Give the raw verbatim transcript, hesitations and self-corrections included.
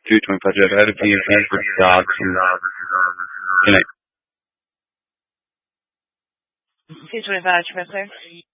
two twenty-five, Jeff. I had a P M for Dobson. Good night. two twenty-five, Professor.